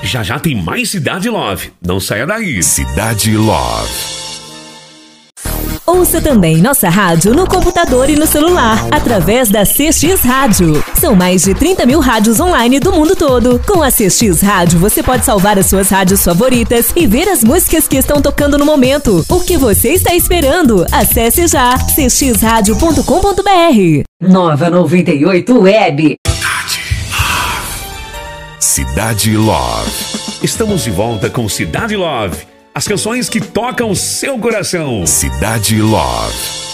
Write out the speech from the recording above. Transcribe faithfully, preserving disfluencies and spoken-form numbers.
Já já tem mais Cidade Love. Não saia daí. Cidade Love. Ouça também nossa rádio no computador e no celular, através da C X Rádio. São mais de trinta mil rádios online do mundo todo. Com a C X Rádio, você pode salvar as suas rádios favoritas e ver as músicas que estão tocando no momento. O que você está esperando? Acesse já c x rádio ponto com ponto b r. Nova noventa e oito Web. Cidade Love. Estamos de volta com Cidade Love. As canções que tocam seu coração. Cidade Love.